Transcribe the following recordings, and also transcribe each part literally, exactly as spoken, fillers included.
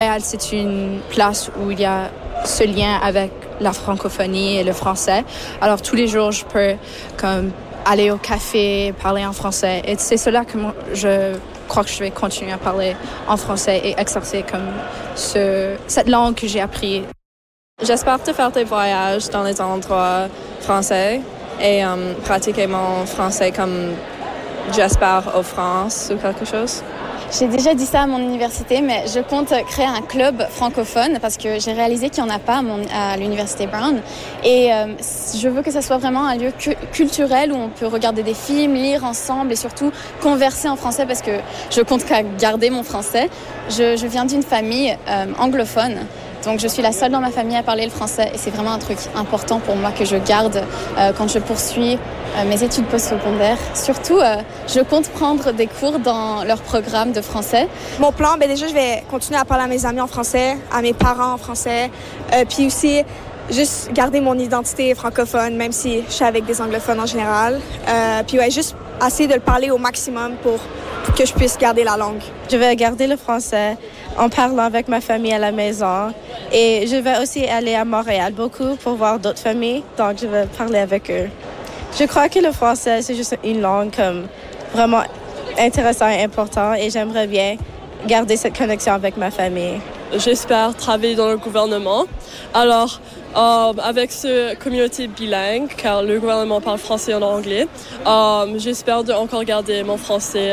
Montréal, c'est une place où il y a ce lien avec la francophonie et le français. Alors, tous les jours, je peux comme aller au café, parler en français. Et c'est cela que moi, je crois que je vais continuer à parler en français et exercer comme ce, cette langue que j'ai appris. J'espère te faire des voyages dans les endroits français et um, pratiquer mon français comme j'espère en France ou quelque chose. J'ai déjà dit ça à mon université, mais je compte créer un club francophone parce que j'ai réalisé qu'il n'y en a pas à, mon, à l'université Brown. Et euh, je veux que ça soit vraiment un lieu cu- culturel où on peut regarder des films, lire ensemble et surtout converser en français parce que je compte garder mon français. Je, je viens d'une famille euh, anglophone. Donc, je suis la seule dans ma famille à parler le français et c'est vraiment un truc important pour moi que je garde euh, quand je poursuis euh, mes études postsecondaires. Surtout, euh, je compte prendre des cours dans leur programme de français. Mon plan, ben déjà, je vais continuer à parler à mes amis en français, à mes parents en français, euh, puis aussi juste garder mon identité francophone, même si je suis avec des anglophones en général. Euh, puis ouais, juste essayer de le parler au maximum pour que je puisse garder la langue. Je vais garder le français en parlant avec ma famille à la maison. Et je vais aussi aller à Montréal beaucoup pour voir d'autres familles. Donc, je vais parler avec eux. Je crois que le français, c'est juste une langue comme vraiment intéressante et importante. Et j'aimerais bien garder cette connexion avec ma famille. J'espère travailler dans le gouvernement. Alors, euh, avec ce communauté bilingue, car le gouvernement parle français et anglais, euh, j'espère de encore garder mon français.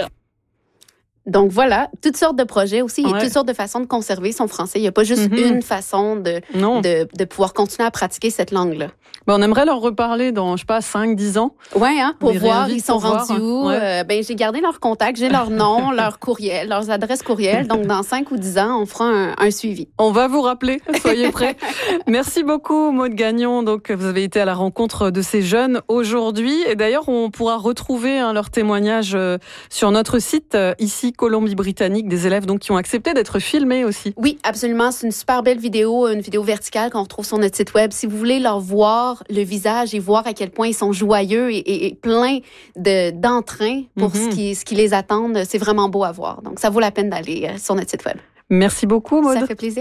Donc voilà, toutes sortes de projets aussi, ouais. Il y a toutes sortes de façons de conserver son français. Il n'y a pas juste mm-hmm. une façon de, de, de pouvoir continuer à pratiquer cette langue-là. Ben, on aimerait leur reparler dans, je sais pas, cinq dix ans. Oui, hein, pour voir, ils sont rendus voir. où. Ouais. Euh, ben, j'ai gardé leurs contacts, j'ai leur nom, leur courriel, leurs adresses courriel. Donc, dans cinq ou dix ans, on fera un, un suivi. On va vous rappeler, soyez prêts. Merci beaucoup, Maude Gagnon. Donc, vous avez été à la rencontre de ces jeunes aujourd'hui. Et d'ailleurs, on pourra retrouver hein, leurs témoignages euh, sur notre site, euh, ici, Colombie-Britannique, des élèves donc, qui ont accepté d'être filmés aussi. Oui, absolument. C'est une super belle vidéo, une vidéo verticale qu'on retrouve sur notre site web. Si vous voulez leur voir le visage et voir à quel point ils sont joyeux et, et, et pleins de, d'entrain pour mm-hmm. ce, qui, ce qui les attend, c'est vraiment beau à voir. Donc, ça vaut la peine d'aller sur notre site web. Merci beaucoup, Maude. Ça fait plaisir.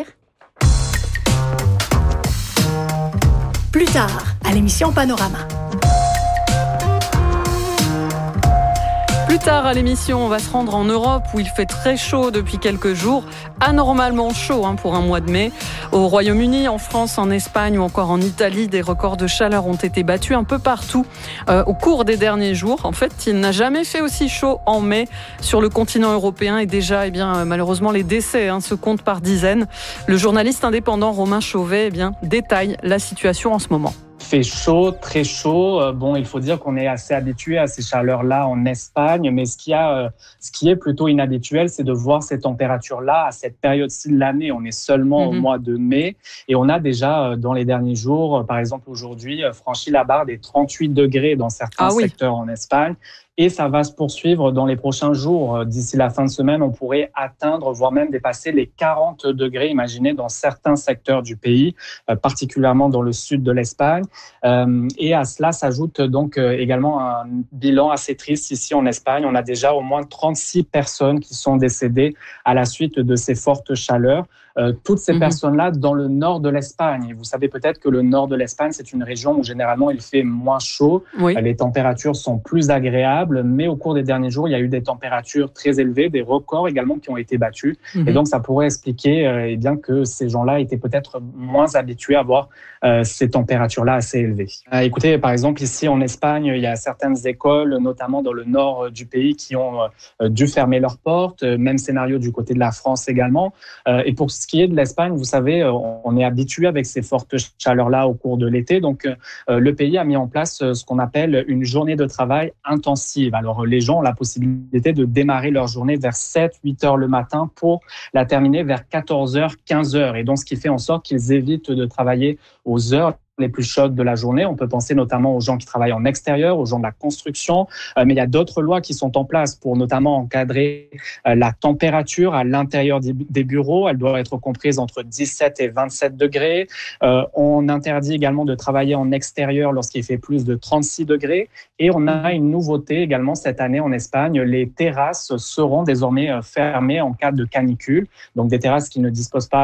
Plus tard, à l'émission Panorama. Plus tard à l'émission, on va se rendre en Europe où il fait très chaud depuis quelques jours, anormalement chaud hein, pour un mois de mai. Au Royaume-Uni, en France, en Espagne ou encore en Italie, des records de chaleur ont été battus un peu partout euh, au cours des derniers jours. En fait, il n'a jamais fait aussi chaud en mai sur le continent européen et déjà, eh bien, malheureusement, les décès hein, se comptent par dizaines. Le journaliste indépendant Romain Chauvet eh bien, détaille la situation en ce moment. Il fait chaud, très chaud. Bon, il faut dire qu'on est assez habitué à ces chaleurs-là en Espagne, mais ce qui, a, ce qui est plutôt inhabituel, c'est de voir ces températures-là à cette période-ci de l'année. On est seulement mm-hmm. au mois de mai et on a déjà, dans les derniers jours, par exemple aujourd'hui, franchi la barre des trente-huit degrés dans certains ah, secteurs oui. en Espagne. Et ça va se poursuivre dans les prochains jours. D'ici la fin de semaine, on pourrait atteindre, voire même dépasser les quarante degrés, imaginez, dans certains secteurs du pays, particulièrement dans le sud de l'Espagne. Et à cela s'ajoute donc également un bilan assez triste ici en Espagne. On a déjà au moins trente-six personnes qui sont décédées à la suite de ces fortes chaleurs. Euh, toutes ces mmh. personnes-là dans le nord de l'Espagne. Et vous savez peut-être que le nord de l'Espagne, c'est une région où généralement il fait moins chaud. Oui. Les températures sont plus agréables, mais au cours des derniers jours, il y a eu des températures très élevées, des records également qui ont été battus. Mmh. Et donc, ça pourrait expliquer euh, eh bien, que ces gens-là étaient peut-être moins habitués à voir euh, ces températures-là assez élevées. Euh, écoutez, par exemple, ici en Espagne, il y a certaines écoles, notamment dans le nord du pays, qui ont euh, dû fermer leurs portes. Même scénario du côté de la France également. Euh, et pour ce qui est de l'Espagne, vous savez, on est habitué avec ces fortes chaleurs-là au cours de l'été. Donc, euh, le pays a mis en place ce qu'on appelle une journée de travail intensive. Alors, les gens ont la possibilité de démarrer leur journée vers sept huit heures le matin pour la terminer vers quatorze heures quinze heures. Et donc, ce qui fait en sorte qu'ils évitent de travailler aux heures les plus chaudes de la journée. On peut penser notamment aux gens qui travaillent en extérieur, aux gens de la construction, euh, mais il y a d'autres lois qui sont en place pour notamment encadrer euh, la température à l'intérieur des, des bureaux. Elle doit être comprise entre dix-sept et vingt-sept degrés. Euh, on interdit également de travailler en extérieur lorsqu'il fait plus de trente-six degrés. Et on a une nouveauté également cette année en Espagne. Les terrasses seront désormais fermées en cas de canicule. Donc des terrasses qui ne disposent pas